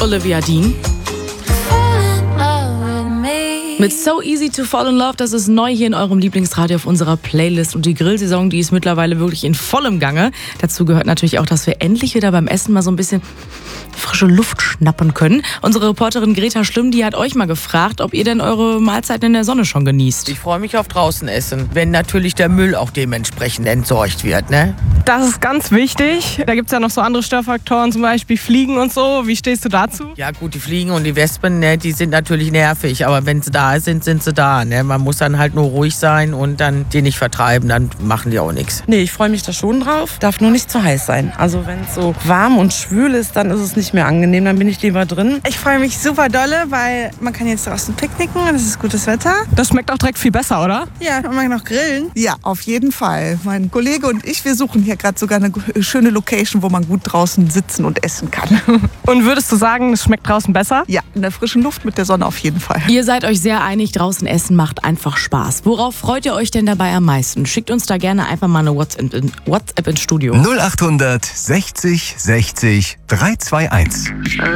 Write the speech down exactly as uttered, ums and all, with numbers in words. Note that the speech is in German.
Olivia Dean. Mit So Easy to Fall in Love, das ist neu hier in eurem Lieblingsradio auf unserer Playlist. Und die Grillsaison, die ist mittlerweile wirklich in vollem Gange. Dazu gehört natürlich auch, dass wir endlich wieder beim Essen mal so ein bisschen frische Luft schnappen können. Unsere Reporterin Greta Schlimm, die hat euch mal gefragt, ob ihr denn eure Mahlzeiten in der Sonne schon genießt. Ich freue mich auf draußen essen, wenn natürlich der Müll auch dementsprechend entsorgt wird, ne? Das ist ganz wichtig. Da gibt es ja noch so andere Störfaktoren, zum Beispiel Fliegen und so. Wie stehst du dazu? Ja gut, die Fliegen und die Wespen, ne, die sind natürlich nervig, aber wenn sie da sind, sind sie da. Ne? Man muss dann halt nur ruhig sein und dann die nicht vertreiben, dann machen die auch nichts. Nee, ich freue mich da schon drauf. Darf nur nicht zu heiß sein. Also wenn es so warm und schwül ist, dann ist es nicht mehr angenehm, dann bin ich lieber drin. Ich freue mich super dolle, weil man kann jetzt draußen picknicken und es ist gutes Wetter. Das schmeckt auch direkt viel besser, oder? Ja, man kann noch grillen. Ja, auf jeden Fall. Mein Kollege und ich, wir suchen hier gerade sogar eine schöne Location, wo man gut draußen sitzen und essen kann. Und würdest du sagen, es schmeckt draußen besser? Ja, in der frischen Luft mit der Sonne auf jeden Fall. Ihr seid euch sehr einig, draußen essen macht einfach Spaß. Worauf freut ihr euch denn dabei am meisten? Schickt uns da gerne einfach mal eine WhatsApp, in, WhatsApp ins Studio. null acht sechzig sechzig drei zwei eins.